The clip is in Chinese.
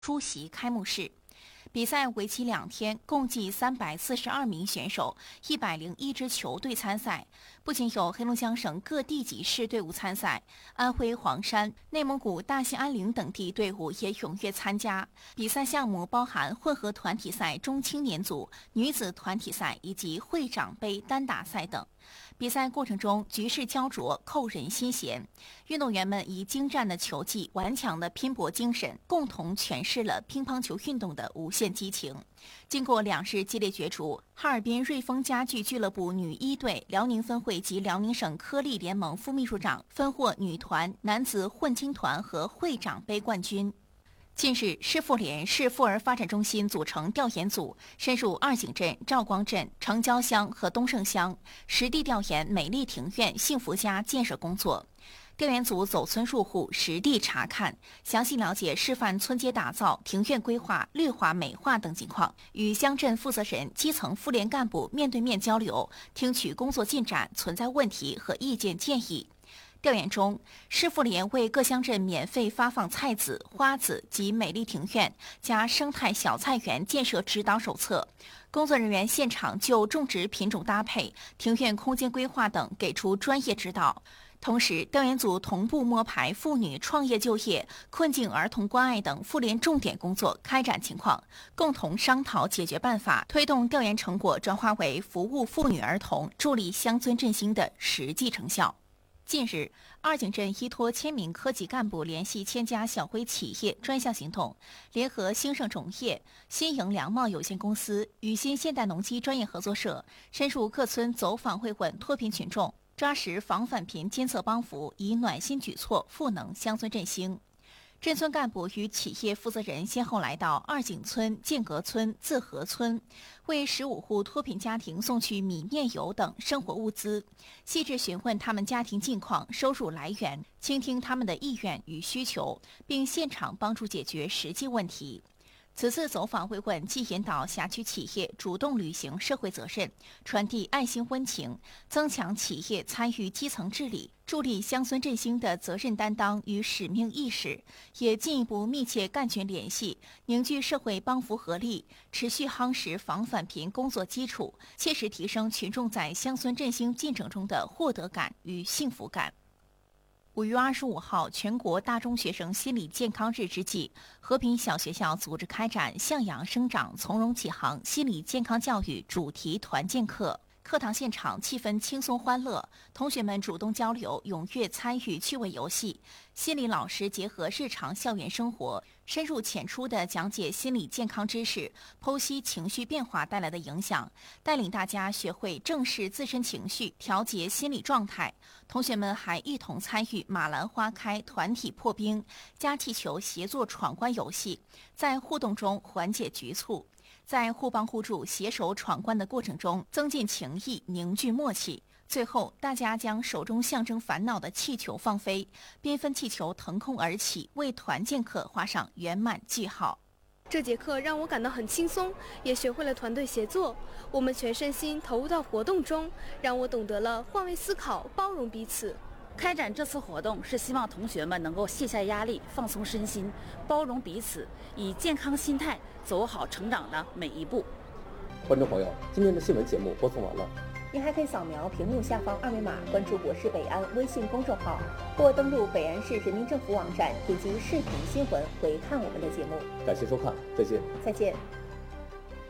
出席开幕式。比赛为期2天，共计342名选手、101支球队参赛。不仅有黑龙江省各地级市队伍参赛，安徽黄山、内蒙古大兴安岭等地队伍也踊跃参加。比赛项目包含混合团体赛中青年组、女子团体赛以及会长杯单打赛等。比赛过程中局势焦灼，扣人心弦。运动员们以精湛的球技、顽强的拼搏精神，共同诠释了乒乓球运动的无限激情。经过2日激烈角逐，哈尔滨瑞丰家具俱乐部女1队、辽宁分会及辽宁省颗粒联盟副秘书长分获女团、男子混青团和会长杯冠军。近日，市妇联市妇儿发展中心组成调研组，深入二井镇、赵光镇、城郊乡和东胜乡，实地调研美丽庭院、幸福家建设工作。调研组走村入户，实地查看，详细了解示范村街打造、庭院规划、绿化美化等情况，与乡镇负责人、基层妇联干部面对面交流，听取工作进展、存在问题和意见建议。调研中，市妇联为各乡镇免费发放菜籽、花籽及美丽庭院加生态小菜园建设指导手册。工作人员现场就种植品种搭配、庭院空间规划等给出专业指导。同时，调研组同步摸排妇女创业就业、困境儿童关爱等妇联重点工作开展情况，共同商讨解决办法，推动调研成果转化为服务妇女儿童、助力乡村振兴的实际成效。近日，二井镇依托1000名科级干部联系1000家小微企业专项行动，联合兴盛种业、新营粮贸有限公司、宇新现代农机专业合作社，深入各村走访会混脱贫群众，抓实防返贫监测帮扶，以暖心举措赋能乡村振兴。镇村干部与企业负责人先后来到二井村、建革村、自和村，为15户脱贫家庭送去米面油等生活物资，细致询问他们家庭近况、收入来源，倾听他们的意愿与需求，并现场帮助解决实际问题。此次走访会混既引导辖区企业主动履行社会责任，传递爱心温情，增强企业参与基层治理、助力乡村振兴的责任担当与使命意识，也进一步密切干群联系，凝聚社会帮扶合力，持续夯实防返贫工作基础，切实提升群众在乡村振兴进程中的获得感与幸福感。5月25号，全国大中学生心理健康日之际，和平小学校组织开展向阳生长、从容起航心理健康教育主题团建课。课堂现场气氛轻松欢乐，同学们主动交流，踊跃参与趣味游戏。心理老师结合日常校园生活，深入浅出地讲解心理健康知识，剖析情绪变化带来的影响，带领大家学会正视自身情绪，调节心理状态。同学们还一同参与马兰花开团体破冰、加气球协作闯关游戏，在互动中缓解局促。在互帮互助、携手闯关的过程中，增进情谊，凝聚默契。最后，大家将手中象征烦恼的气球放飞，缤纷气球腾空而起，为团建课画上圆满句号。 这节课让我感到很轻松，也学会了团队协作。我们全身心投入到活动中，让我懂得了换位思考、包容彼此。 开展这次活动是希望同学们能够卸下压力，放松身心，包容彼此，以健康心态走好成长的每一步。 观众朋友，今天的新闻节目播送完了， 您还可以扫描屏幕下方2维码关注我是北安微信公众号，或登录北安市人民政府网站点击视频新闻回看我们的节目。 感谢收看，再见。 再见。